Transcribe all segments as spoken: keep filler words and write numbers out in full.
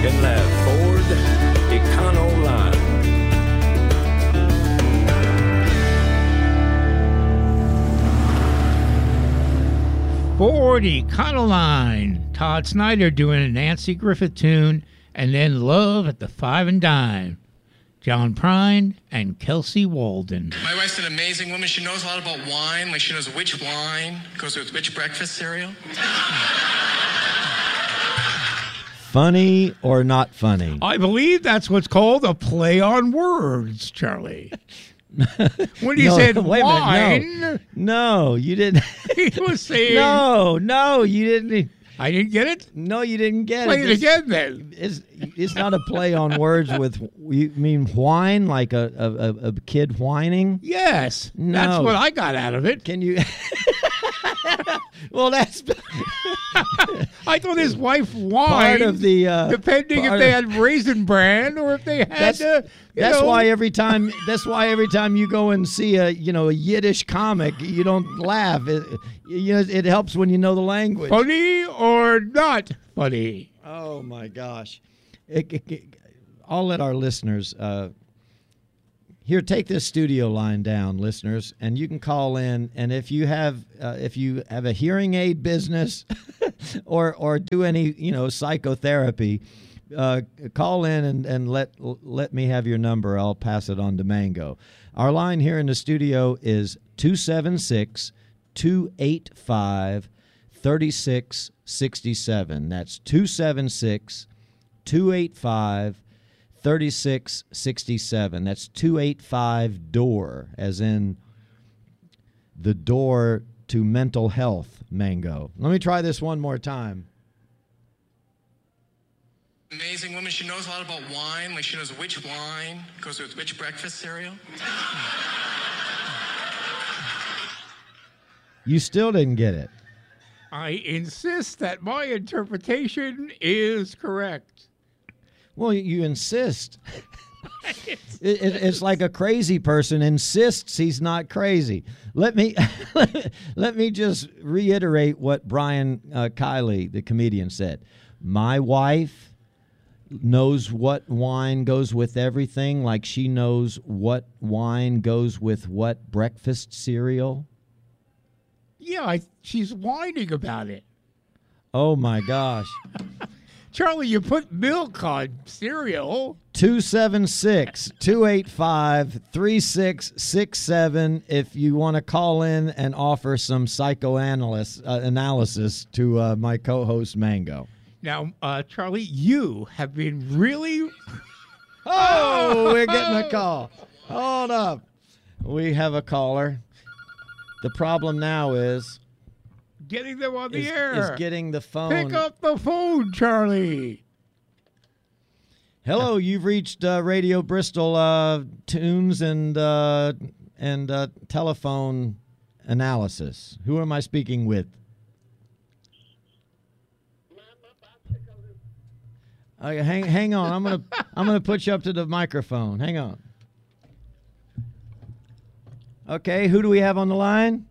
in that Ford Econoline. Ford Econoline. Todd Snyder doing a Nancy Griffith tune, and then Love at the Five and Dime. John Prine and Kelsey Walden. My wife's an amazing woman. She knows a lot about wine. Like, she knows which wine goes with which breakfast cereal. Funny or not funny? I believe that's what's called a play on words, Charlie. When he no, said wait wine, a minute, no. no, you didn't. he was saying... No, no, you didn't. I didn't get it? No, you didn't get play it. Play it again, then. It's, it's not a play on words with, you mean whine, like a, a, a kid whining? Yes. No. That's what I got out of it. Can you... Well, that's... I thought his wife whined, part of the, uh, depending if they had Raisin Bran or if they had... That's, uh, that's know, why every time That's why every time you go and see a, you know, a Yiddish comic, you don't laugh. It, you know, it helps when you know the language. Funny or not funny? Oh, my gosh. It, it, it, I'll let our listeners... Uh, Here, take this studio line down, listeners, and you can call in. And if you have, uh, if you have a hearing aid business, or or do any, you know, psychotherapy, uh, call in and, and let let me have your number. I'll pass it on to Mango. Our line here in the studio is two seven six, two eight five, three six six seven. That's two seven six, two eight five, thirty-six sixty-seven. That's two eight five door, as in the door to mental health, Mango. Let me try this one more time. Amazing woman. She knows a lot about wine. Like, she knows which wine goes with which breakfast cereal. You still didn't get it. I insist that my interpretation is correct. Well, you insist. it, it, it's like a crazy person insists he's not crazy. Let me let me just reiterate what Brian uh, Kiley, the comedian, said. My wife knows what wine goes with everything, like she knows what wine goes with what breakfast cereal. Yeah, I, she's whining about it. Oh, my gosh. Charlie, you put milk on cereal. two seven six, two eight five, three six six seven if you want to call in and offer some psychoanalysis uh, analysis to uh, my co-host Mango. Now, uh, Charlie, you have been really... Oh, we're getting a call. Hold up. We have a caller. The problem now is... Getting them on the is, air. Is getting the phone. Pick up the phone, Charlie. Hello, you've reached uh, Radio Bristol uh, tunes and uh, and uh, telephone analysis. Who am I speaking with? Uh, hang hang on. I'm gonna I'm gonna put you up to the microphone. Hang on. Okay, who do we have on the line?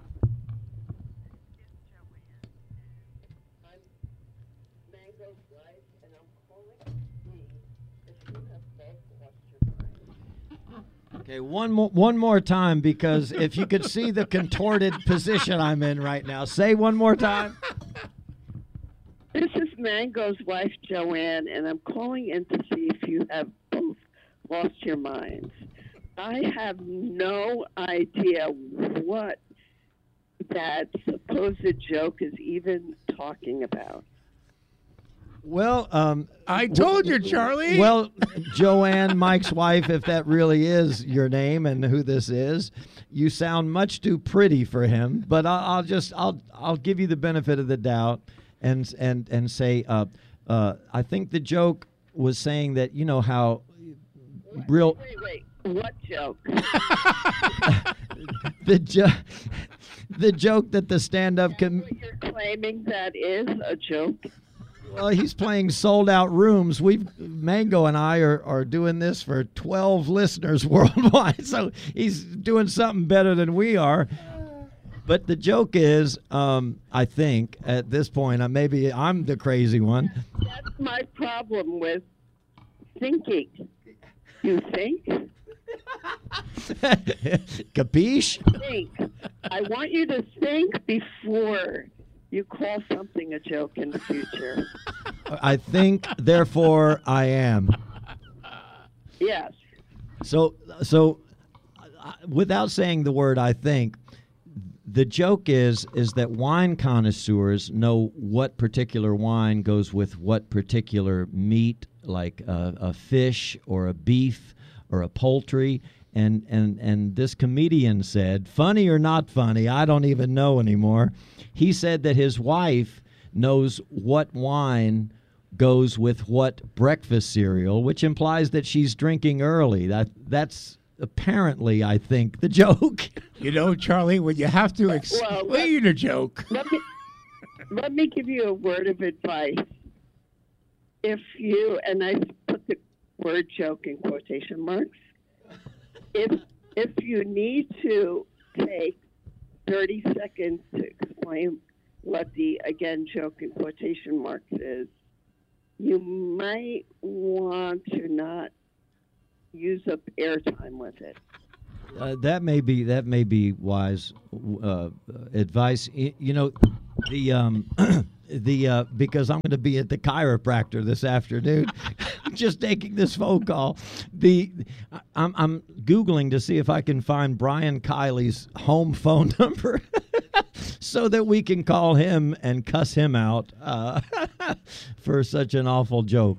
Okay, one more one more time, because if you could see the contorted position I'm in right now. Say one more time. This is Mango's wife, Joanne, and I'm calling in to see if you have both lost your minds. I have no idea what that supposed joke is even talking about. Well, um, I told you, Charlie. Well, Joanne, Mike's wife, if that really is your name and who this is, you sound much too pretty for him. But I'll, I'll just I'll I'll give you the benefit of the doubt and and and say uh, uh, I think the joke was saying that, you know how real. Wait, wait, wait. What joke? the joke. The joke that the stand-up com- what you're claiming that is a joke. Well, he's playing sold-out rooms. We've Mango and I are, are doing this for twelve listeners worldwide, so he's doing something better than we are. But the joke is, um, I think at this point, uh, maybe I'm the crazy one. That's my problem with thinking. You think? Capiche? Think. I want you to think before you call something a joke in the future. I think, therefore I am. Yes. So, so uh, without saying the word I think, the joke is is that wine connoisseurs know what particular wine goes with what particular meat, like a, a fish or a beef or a poultry. And, and, and this comedian said, funny or not funny, I don't even know anymore. He said that his wife knows what wine goes with what breakfast cereal, which implies that she's drinking early. That That's apparently, I think, the joke. You know, Charlie, when you have to Well, explain a joke. Let me, let me give you a word of advice. If you, and I put the word joke in quotation marks, if if you need to take thirty seconds to explain what the, again, joke in quotation marks is, you might want to not use up airtime with it. Uh, that may be that may be wise uh, advice. Y- You know, the um, the uh, because I'm going to be at the chiropractor this afternoon, just taking this phone call. The I'm I'm googling to see if I can find Brian Kiley's home phone number, so that we can call him and cuss him out uh, for such an awful joke.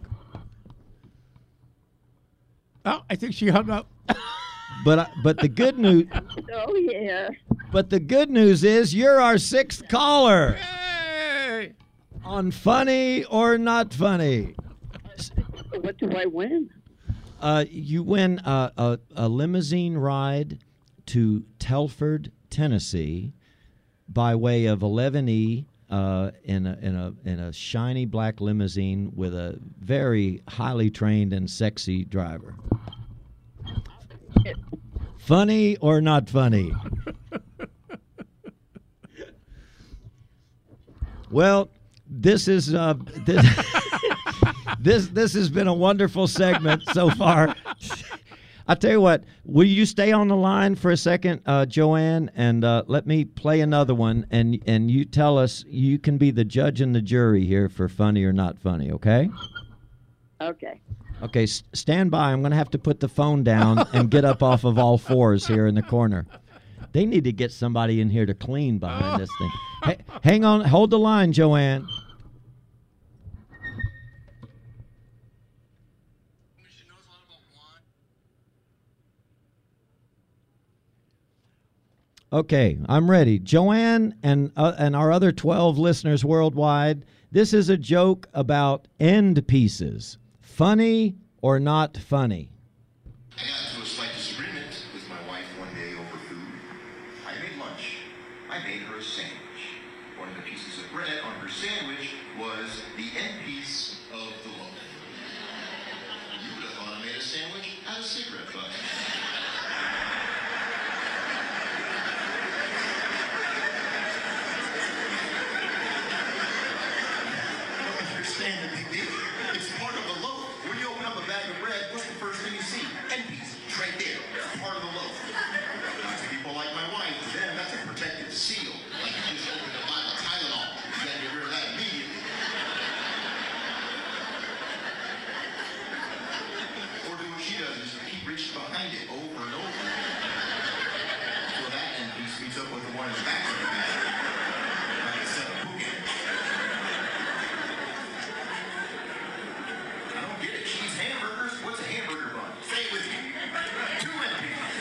Oh, I think she hung up. But I, but the good news Oh, yeah. but the good news is you're our sixth caller Hey! on Funny or Not Funny. What do I win? Uh, you win uh, a, a limousine ride to Telford, Tennessee, by way of eleven E uh, in a in a in a shiny black limousine with a very highly trained and sexy driver. Funny or not funny? Well, this is uh, this, this this has been a wonderful segment so far. I'll tell you what, will you stay on the line for a second, uh, Joanne, and uh, let me play another one, and and you tell us, you can be the judge and the jury here for funny or not funny, okay? Okay. Okay, s- stand by. I'm going to have to put the phone down and get up off of all fours here in the corner. They need to get somebody in here to clean behind this thing. Hey, hang on. Hold the line, Joanne. She knows a lot about wine. Okay, I'm ready. Joanne and uh, and our other twelve listeners worldwide, this is a joke about end pieces. Funny or not funny? I got into a slight disagreement with my wife one day over food. I made lunch. I made her a sandwich. One of the pieces of bread on her sandwich was the end piece of the loaf. You would have thought I made a sandwich out of cigarette butt. Understand the big deal. It's part of the loaf. When you open up a bag of bread, what's the first thing you see? End piece. It's right there. It's part of the loaf. Now, to people like my wife, to them, that's a protective seal. Like you just opened a bottle of Tylenol. You gotta get rid of that immediately. Or do what she does, is keep reaching behind it over and over. So that end piece meets up with the one in the back of the bag. Like a set of boogie. I don't get it. Cheese hamburgers? What's a hamburger bun? Say it with me. Two end pieces.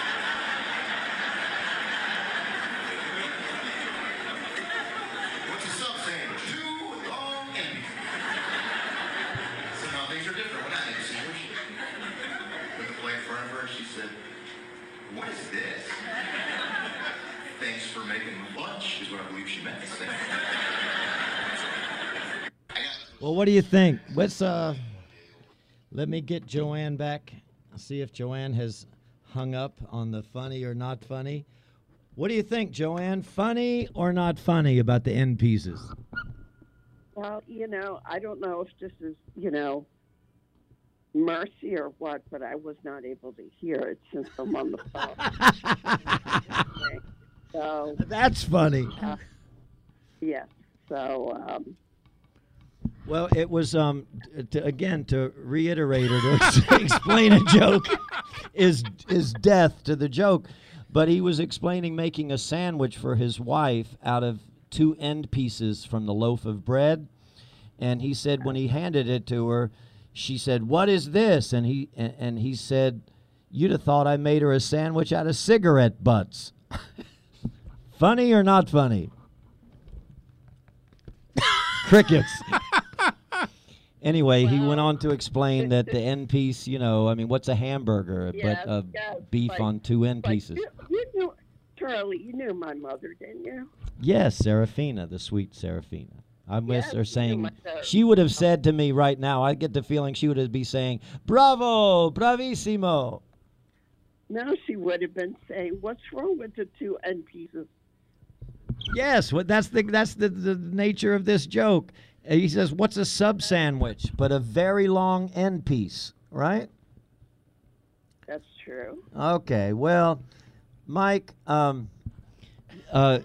What's a sub sandwich? Two long end pieces. So now things are different when I make a sandwich. Put the plate in front of her, she said, "What is this?" Thanks for making lunch, is what I believe she meant to say. Well, what do you think? Let's uh, let me get Joanne back. See if Joanne has hung up on the funny or not funny. What do you think, Joanne? Funny or not funny about the end pieces? Well, you know, I don't know if this is, you know, mercy or what, but I was not able to hear it since I'm on the phone. So That's funny. uh, yes. So um, Well, it was um to, again to reiterate or to explain a joke is is death to the joke, but he was explaining making a sandwich for his wife out of two end pieces from the loaf of bread, and he said when he handed it to her, she said, "What is this?" and he and, and he said, "You'd have thought I made her a sandwich out of cigarette butts." Funny or not funny? Crickets. Anyway, he went on to explain that the end piece, you know, I mean, what's a hamburger Yes, but a yes, beef like- on two end like, pieces? you, you knew, Charlie, you knew my mother, didn't you? Yes, Serafina, the sweet Serafina. I miss Yes, her you saying, know my- she would have said to me right now, I get the feeling she would be saying, "Bravo, bravissimo." No, she would have been saying, "What's wrong with the two end pieces?" Yes, what that's the that's the, the nature of this joke. Uh, He says, "What's a sub sandwich but a very long end piece?" Right? That's true. Okay. Well, Mike, um, uh,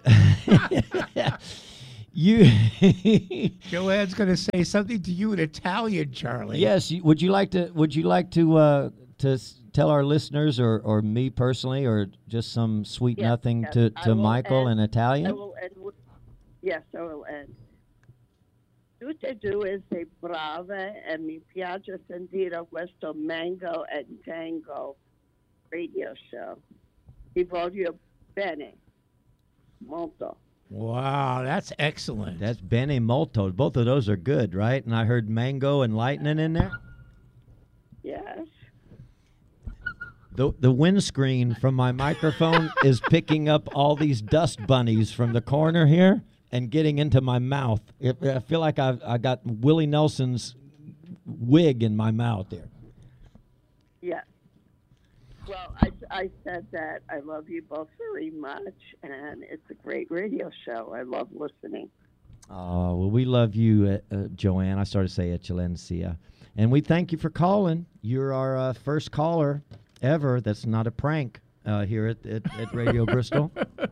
you, Joanne's going to say something to you in Italian, Charlie. yes. you- Would you like to? Would you like to uh, to s- tell our listeners, or, or me personally, or just some sweet Yes, nothing yes. to, I to will Michael end- in Italian? I will end with, yes, I will end. Tutte e due sei brave e mi piace sentire questo Mango and Tango radio show. Ti voglio bene. Molto. Wow, that's excellent. That's bene molto. Both of those are good, right? And I heard mango and lightning in there. Yes. The the windscreen from my microphone is picking up all these dust bunnies from the corner here and getting into my mouth. It, I feel like I've I got Willie Nelson's wig in my mouth there. Yes. Well, I, I said that I love you both very much, and it's a great radio show. I love listening. Oh, well, we love you, uh, uh, Joanne. I started to say Eccellencia. And we thank you for calling. You're our uh, first caller ever that's not a prank uh, here at, at, at Radio Bristol.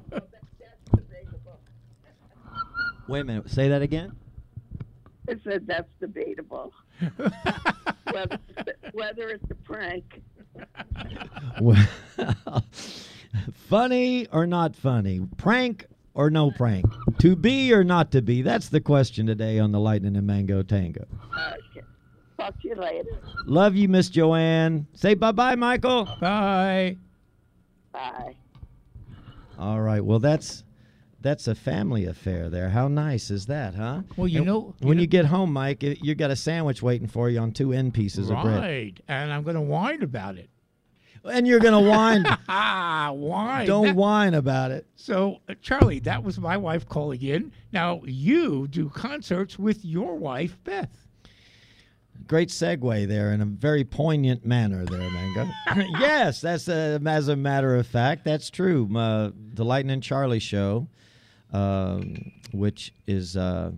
Wait a minute. Say that again? I said that's debatable. whether, whether it's a prank. Well, funny or not funny? Prank or no prank? To be or not to be? That's the question today on the Lightning and Mango Tango. Okay. Talk to you later. Love you, Miss Joanne. Say bye-bye, Michael. Bye. Bye. All right. Well, that's that's a family affair there. How nice is that, huh? Well, you And know- you when know- you get home, Mike, it- you got a sandwich waiting for you on two end pieces of bread. Right. And I'm going to whine about it. And you're going to whine. Ah, whine. Don't That- whine about it. So, uh, Charlie, that was my wife calling in. Now, you do concerts with your wife, Beth. Great segue there in a very poignant manner there, Mango. Yes, that's a, as a matter of fact, that's true. Uh, the Lightning and Charlie show, um, which is uh,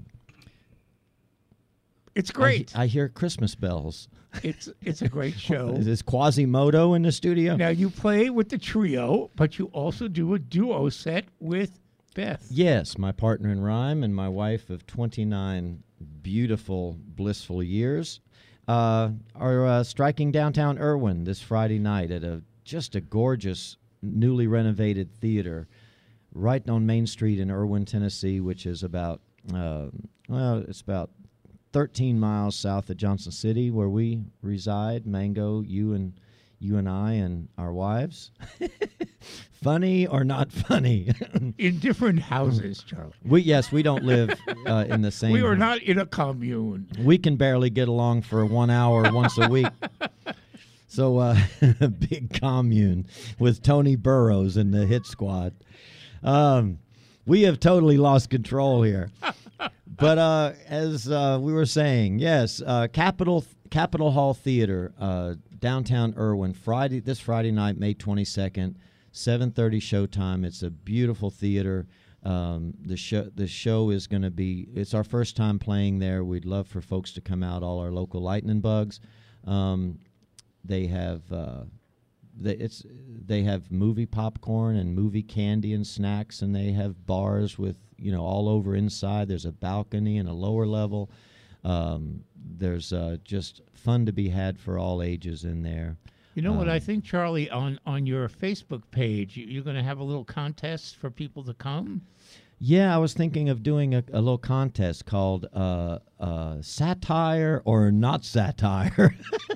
It's I, great. I hear Christmas bells. it's it's a great show. Is this Quasimodo in the studio? Now, you play with the trio, but you also do a duo set with Beth. Yes, my partner in rhyme and my wife of twenty-nine beautiful, blissful years uh, are uh, striking downtown Irwin this Friday night at a just a gorgeous, newly renovated theater right on Main Street in Irwin, Tennessee, which is about, uh, well, it's about thirteen miles south of Johnson City, where we reside. Mango, you and you and I and our wives. Funny or not funny? In different houses, Charlie. We yes, we don't live uh, in the same. We are house. not in a commune. We can barely get along for one hour once a week. So uh, a big commune with Tony Burrows and the Hit Squad. Um, we have totally lost control here. But uh, as uh, we were saying, yes, uh, Capitol Capitol Hall Theater, uh, downtown Irwin, Friday this Friday night, May twenty-second. seven thirty showtime. It's a beautiful theater. Um, the show the show is going to be, it's our first time playing there. We'd love for folks to come out, all our local lightning bugs. Um, they have uh, they, it's they have movie popcorn and movie candy and snacks, and they have bars with, you know, all over inside. There's a balcony and a lower level. Um, there's uh, just fun to be had for all ages in there. You know what Um, I think, Charlie, on, on your Facebook page, you, you're going to have a little contest for people to come? Yeah, I was thinking of doing a, a little contest called uh, uh, satire or not satire.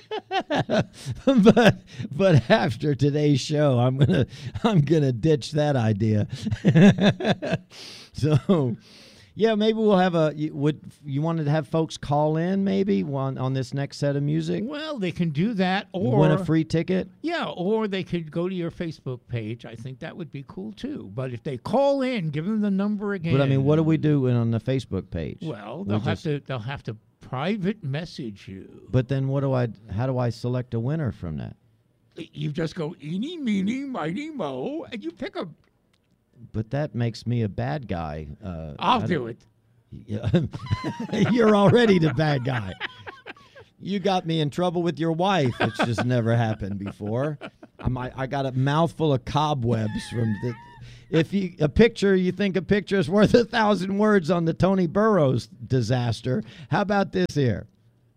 but but after today's show, I'm gonna I'm gonna ditch that idea. So, yeah, maybe we'll have a. You, would you wanted to have folks call in maybe on on this next set of music? Well, they can do that, or Win a free ticket. yeah, or they could go to your Facebook page. I think that would be cool too. But if they call in, give them the number again. But I mean, what do we do on the Facebook page? Well, We they'll have just- to they'll have to private message you. But then, what do I? How do I select a winner from that? You just go eeny, meeny, miny, mo, and you pick a. But that makes me a bad guy. Uh, I'll I do don't- it. Yeah. You're already the bad guy. You got me in trouble with your wife, which just never happened before. I might, I got a mouthful of cobwebs from the. If you a picture, you think a picture is worth a thousand words on the Tony Burrows disaster. How about this here?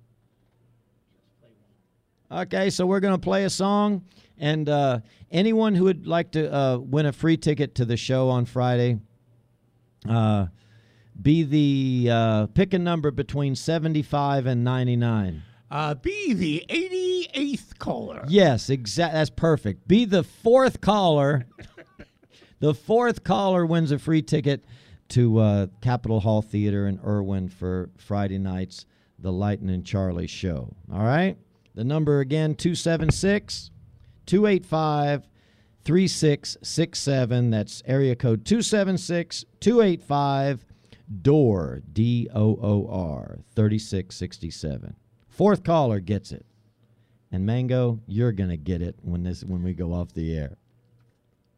Okay, so we're going to play a song, and uh, anyone who would like to uh, win a free ticket to the show on Friday, uh, be the uh, pick a number between seventy-five and ninety-nine. Uh, be the eighty-eighth caller. Yes, exact. That's perfect. Be the fourth caller. The fourth caller wins a free ticket to uh, Capitol Hall Theater in Irwin for Friday night's The Lightning and Charlie Show. All right? The number again, two seven six, two eight five, three six six seven. That's area code two seven six, two eight five, D O O R, D O O R, thirty-six sixty-seven. Fourth caller gets it. And Mango, you're going to get it when this when we go off the air.